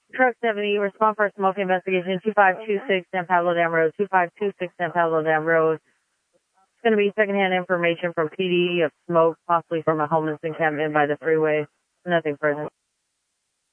Truck 70, respond for a smoke investigation, 2526 San Pablo Dam Road, 2526 San Pablo Dam Road. It's going to be secondhand information from PD of smoke, possibly from a homeless encampment by the freeway. Nothing further.